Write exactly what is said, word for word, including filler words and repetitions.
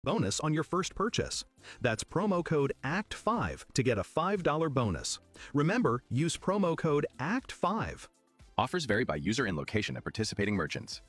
bonus on your first purchase. That's promo code A C T five to get a five dollar bonus. Remember, use promo code A C T five. Offers vary by user and location at participating merchants.